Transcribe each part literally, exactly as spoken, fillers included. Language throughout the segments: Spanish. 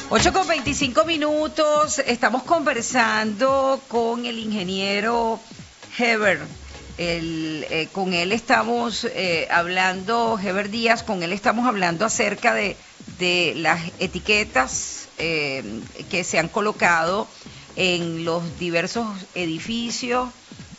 ocho con veinticinco minutos, estamos conversando con el ingeniero Heber. El, eh, con él estamos eh, hablando, Heber Díaz, con él estamos hablando acerca de, de las etiquetas eh, que se han colocado en los diversos edificios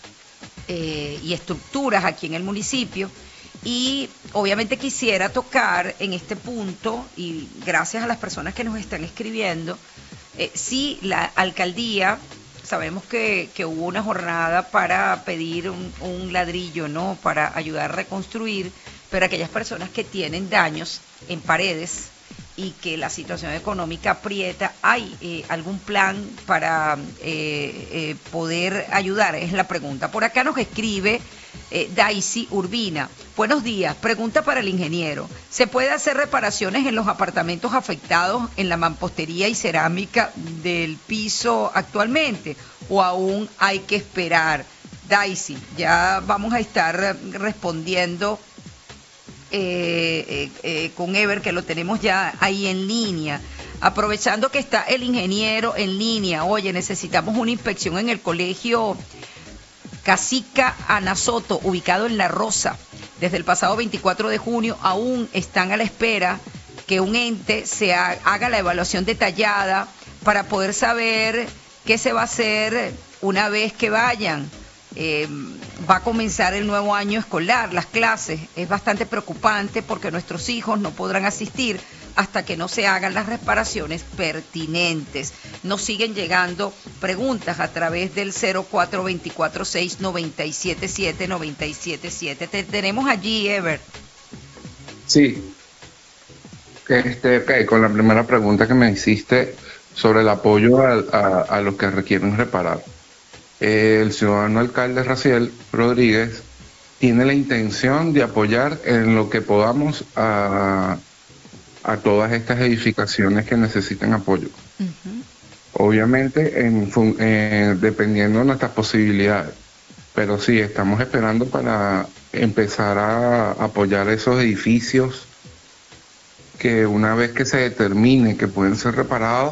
eh, y estructuras aquí en el municipio. Y obviamente quisiera tocar en este punto, y gracias a las personas que nos están escribiendo, eh, si la alcaldía, sabemos que, que hubo una jornada para pedir un, un ladrillo, ¿no?, para ayudar a reconstruir, pero aquellas personas que tienen daños en paredes y que la situación económica aprieta, ¿hay eh, algún plan para eh, eh, poder ayudar? Es la pregunta. Por acá nos escribe eh, Daisy Urbina. Buenos días, pregunta para el ingeniero. ¿Se puede hacer reparaciones en los apartamentos afectados en la mampostería y cerámica del piso actualmente o aún hay que esperar? Daisy, ya vamos a estar respondiendo Eh, eh, eh, con Heber, que lo tenemos ya ahí en línea. Aprovechando que está el ingeniero en línea, oye, necesitamos una inspección en el colegio Casica Ana Soto, ubicado en La Rosa. Desde el pasado veinticuatro de junio aún están a la espera que un ente se ha, haga la evaluación detallada para poder saber qué se va a hacer una vez que vayan. Eh, va a comenzar el nuevo año escolar, las clases. Es bastante preocupante porque nuestros hijos no podrán asistir hasta que no se hagan las reparaciones pertinentes. Nos siguen llegando preguntas a través del cero cuatro dos cuatro seis nueve siete siete nueve siete siete. Te tenemos allí, Heber. Sí. Este, okay, con la primera pregunta que me hiciste sobre el apoyo a, a, a los que requieren reparar. El ciudadano alcalde Raciel Rodríguez tiene la intención de apoyar en lo que podamos a, a todas estas edificaciones que necesiten apoyo. Uh-huh. Obviamente, en, eh, dependiendo de nuestras posibilidades. Pero sí, estamos esperando para empezar a apoyar esos edificios que una vez que se determine que pueden ser reparados,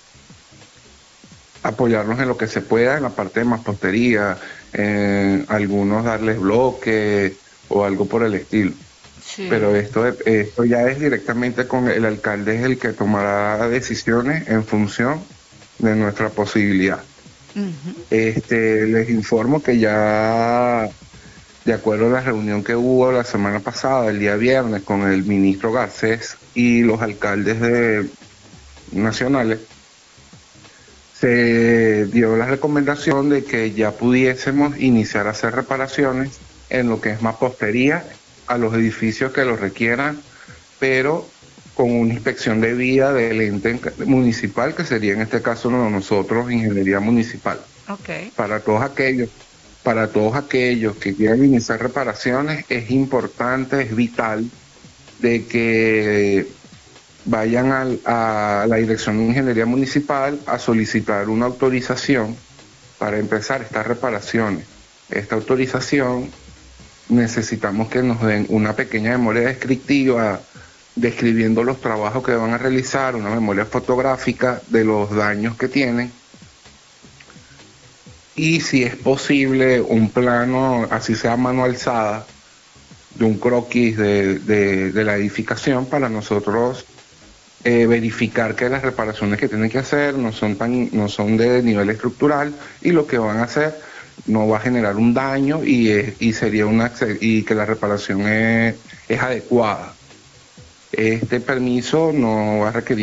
apoyarnos en lo que se pueda, en la parte de mampostería, en algunos darles bloques o algo por el estilo. Sí. Pero esto, esto ya es directamente con el alcalde, es el que tomará decisiones en función de nuestra posibilidad. Uh-huh. Este, les informo que ya, de acuerdo a la reunión que hubo la semana pasada, el día viernes, con el ministro Garcés y los alcaldes de, nacionales, se dio la recomendación de que ya pudiésemos iniciar a hacer reparaciones en lo que es mampostería a los edificios que lo requieran, pero con una inspección debida del ente municipal, que sería en este caso nosotros, Ingeniería Municipal. Okay. Para todos aquellos, para todos aquellos que quieran iniciar reparaciones, es importante, es vital de que vayan al, a la Dirección de Ingeniería Municipal a solicitar una autorización para empezar estas reparaciones. Esta autorización necesitamos que nos den una pequeña memoria descriptiva describiendo los trabajos que van a realizar, una memoria fotográfica de los daños que tienen y, si es posible, un plano, así sea mano alzada, de un croquis de, de, de la edificación para nosotros Eh, verificar que las reparaciones que tienen que hacer no son tan no son de nivel estructural y lo que van a hacer no va a generar un daño y, es, y sería una y que la reparación es, es adecuada. Este permiso no va a requerir